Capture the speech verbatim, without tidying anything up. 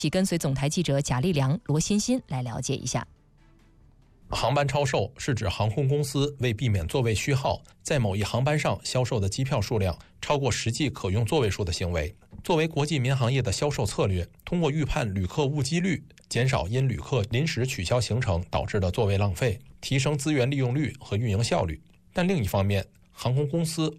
请跟随总台记者贾立良、罗欣欣来了解一下。 航班超售是指航空公司为避免座位虚耗，在某一航班上销售的机票数量超过实际可用座位数的行为。作为国际民航业的销售策略，通过预判旅客误机率，减少因旅客临时取消行程导致的座位浪费，提升资源利用率和运营效率。但另一方面，航空公司